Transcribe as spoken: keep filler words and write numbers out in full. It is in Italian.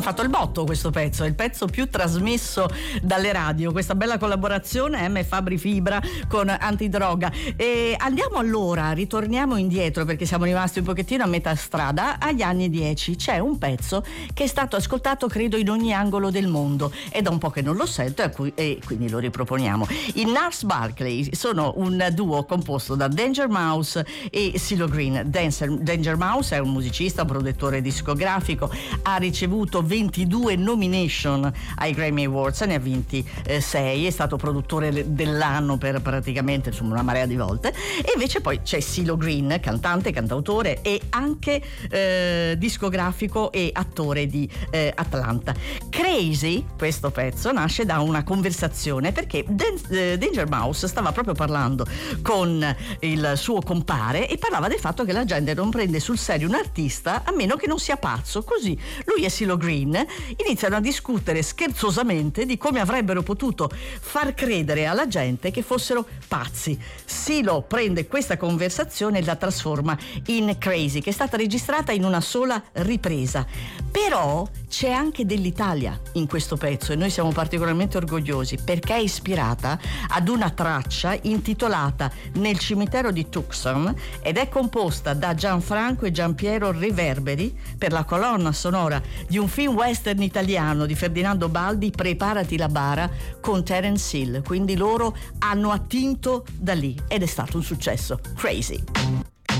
fatto il botto questo pezzo, è il pezzo più trasmesso dalle radio, questa bella collaborazione M. Fabri Fibra con Antidroga. E andiamo allora, ritorniamo indietro perché siamo rimasti un pochettino a metà strada, agli anni dieci. C'è un pezzo che è stato ascoltato credo in ogni angolo del mondo, è da un po' che non lo sento e quindi lo riproponiamo. I Gnarls Barkley sono un duo composto da Danger Mouse e CeeLo Green. Danger Mouse è un musicista, un produttore discografico, ha ricevuto ventidue nomination ai Grammy Awards, ne ha vinti sei, eh, è stato produttore dell'anno per praticamente insomma una marea di volte. E invece poi c'è CeeLo Green, cantante, cantautore e anche eh, discografico e attore di eh, Atlanta. Crazy, questo pezzo, nasce da una conversazione perché Dan- eh, Danger Mouse stava proprio parlando con il suo compare e parlava del fatto che la gente non prende sul serio un artista a meno che non sia pazzo. Così lui e CeeLo Green iniziano a discutere scherzosamente di come avrebbero potuto far credere alla gente che fossero pazzi. CeeLo prende questa conversazione e la trasforma in Crazy, che è stata registrata in una sola ripresa. Però c'è anche dell'Italia in questo pezzo e noi siamo particolarmente orgogliosi perché è ispirata ad una traccia intitolata Nel cimitero di Tucson ed è composta da Gianfranco e Giampiero Reverberi per la colonna sonora di un film western italiano di Ferdinando Baldi, Preparati la bara, con Terence Hill. Quindi loro hanno attinto da lì ed è stato un successo. Crazy.